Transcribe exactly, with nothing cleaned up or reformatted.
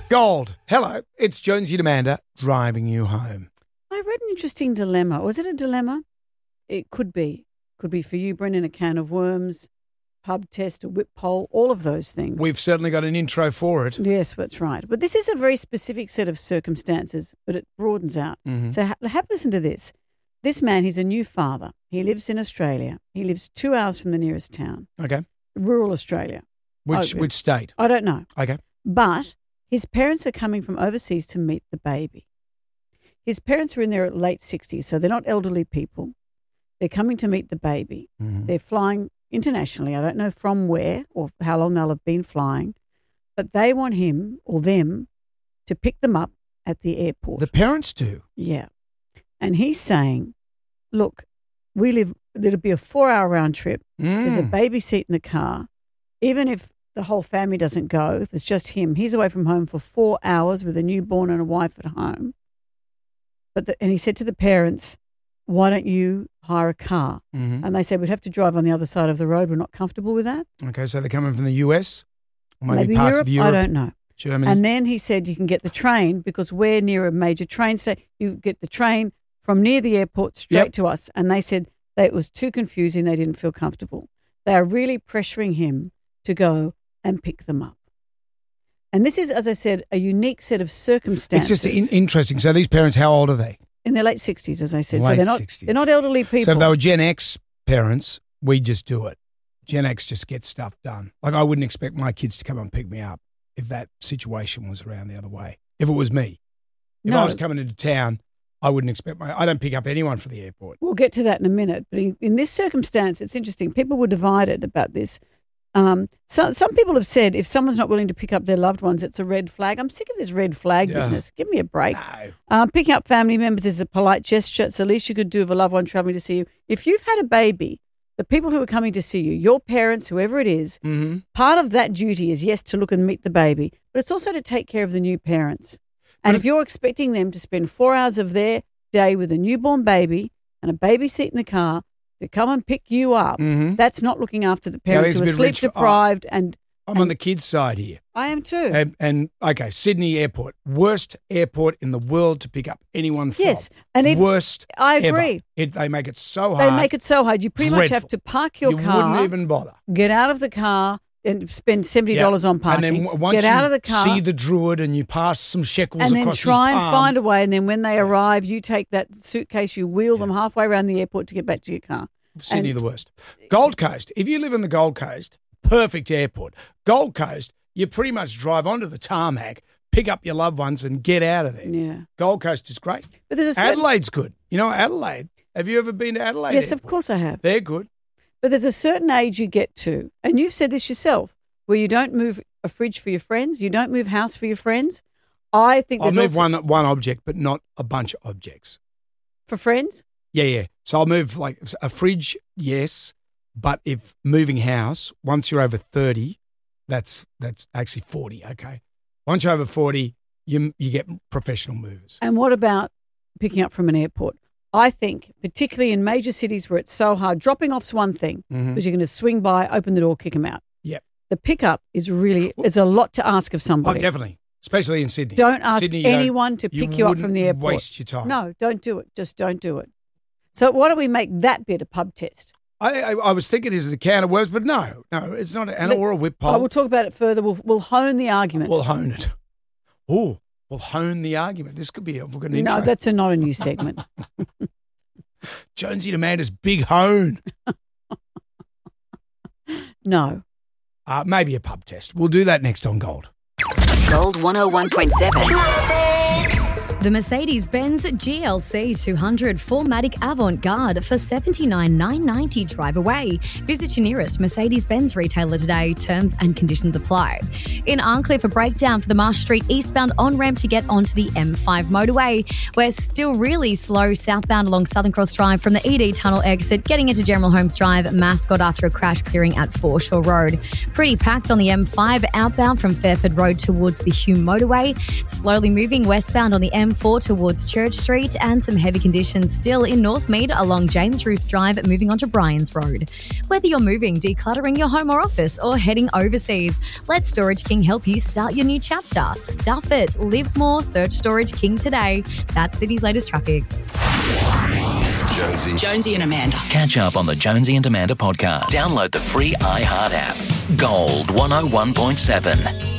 Gold. Hello, it's Jonesy and Amanda driving you home. I read an interesting dilemma. Was it a dilemma? It could be. Could be for you, Brendan, a can of worms, pub test, a whip poll, all of those things. We've certainly got an intro for it. Yes, that's right. But this is a very specific set of circumstances, but it broadens out. Mm-hmm. So ha- have a listen to this. This man, he's a new father. He lives in Australia. He lives two hours from the nearest town. Okay. Rural Australia. Which Oh, which state? I don't know. Okay. But his parents are coming from overseas to meet the baby. His parents are in their late sixties, so they're not elderly people. They're coming to meet the baby. Mm-hmm. They're flying internationally. I don't know from where or how long they'll have been flying, but they want him or them to pick them up at the airport. The parents do? Yeah. And he's saying, look, we live, it'll be a four-hour round trip. Mm. There's a baby seat in the car. Even if the whole family doesn't go, if it's just him, he's away from home for four hours with a newborn and a wife at home. But the, and he said to the parents, why don't you hire a car? Mm-hmm. And they said, we'd have to drive on the other side of the road. We're not comfortable with that. Okay, so they're coming from the U S? Or maybe, Maybe parts Europe? of Europe? I don't know. Germany? And then he said you can get the train because we're near a major train station. You get the train from near the airport straight Yep. to us. And they said that it was too confusing. They didn't feel comfortable. They are really pressuring him to go and pick them up. And this is, as I said, a unique set of circumstances. It's just in- interesting. So these parents, how old are they? In their late sixties, as I said. Late so they're not, sixties. they're not elderly people. So if they were Gen X parents, we just do it. Gen X just gets stuff done. Like I wouldn't expect my kids to come and pick me up if that situation was around the other way. If it was me. If No. I was coming into town, I wouldn't expect my, I don't pick up anyone for the airport. We'll get to that in a minute. But in, in this circumstance, it's interesting. People were divided about this. Um, so, some people have said if someone's not willing to pick up their loved ones, it's a red flag. I'm sick of this red flag Yeah. business. Give me a break. No. Um, picking up family members is a polite gesture. It's the least you could do of a loved one traveling to see you. If you've had a baby, the people who are coming to see you, your parents, whoever it is, Mm-hmm. part of that duty is, yes, to look and meet the baby, but it's also to take care of the new parents. And But if you're expecting them to spend four hours of their day with a newborn baby and a baby seat in the car to come and pick you up, Mm-hmm. that's not looking after the parents it's who a are bit sleep rich for- deprived. And I'm on the kids' side here. I am too. And, and okay, Sydney Airport, worst airport in the world to pick up anyone from. Yes, and if worst. I ever. agree. It, they make it so They hard. make it so hard. You pretty much have Dreadful. to park your you car, wouldn't even bother. get out of the car, and spend seventy dollars Yeah. on parking. And then w- once get you out of the car, see the Druid and you pass some shekels and then across try his and palm, find a way. And then when they arrive, you take that suitcase, you wheel them halfway around the airport to get back to your car. Sydney and- the worst. Gold Coast. If you live in the Gold Coast, perfect airport. Gold Coast, you pretty much drive onto the tarmac, pick up your loved ones and get out of there. Yeah. Gold Coast is great. But there's a certain, Adelaide's good. You know Adelaide. Have you ever been to Adelaide? yes, Airport? of course I have. They're good. But there's a certain age you get to, and you've said this yourself, where you don't move a fridge for your friends, you don't move house for your friends. I think I'll there's move also, one one object, but not a bunch of objects. for friends. Yeah, yeah. So I'll move like a fridge, yes, but if moving house, once you're over thirty, that's that's actually forty. Okay, once you're over forty, you you get professional movers. And what about picking up from an airport? I think, particularly in major cities where it's so hard, dropping off's one thing because Mhm. you're going to swing by, open the door, kick them out. Yep. The pickup is really, it's a lot to ask of Oh, somebody. definitely, especially in Sydney. Don't ask Sydney, you don't- anyone to pick you, up from the wouldn't airport. Waste your time. No, don't do it. Just don't do it. So why don't we make that bit a pub test? I, I I was thinking is it a can of worms, but no, no, it's not an Let- or a whip Oh, pole. we'll talk about it further. We'll, we'll hone the argument. We'll hone it. Oh, we'll hone the argument. This could be a good intro. no, that's a, not a new segment. Jonesy and Amanda's big hone. No. Uh, maybe a pub test. We'll do that next on Gold. Gold one oh one point seven. The Mercedes-Benz G L C two hundred four matic Avant-Garde for seventy-nine thousand nine hundred ninety dollars drive away. Visit your nearest Mercedes-Benz retailer today. Terms and conditions apply. In Arncliffe, a breakdown for the Marsh Street eastbound on-ramp to get onto the M five motorway. We're still really slow southbound along Southern Cross Drive from the E D Tunnel exit, getting into General Holmes Drive, Mascot after a crash clearing at Foreshore Road. Pretty packed on the M five outbound from Fairford Road towards the Hume motorway. Slowly moving westbound on the M four towards Church Street, and some heavy conditions still in Northmead along James Roos Drive, moving on to Bryans Road. Whether you're moving, decluttering your home or office, or heading overseas, let Storage King help you start your new chapter. Stuff it, live more, search Storage King today. That's City's latest traffic. Jonesy. Jonesy and Amanda. Catch up on the Jonesy and Amanda podcast. Download the free iHeart app. Gold one oh one point seven.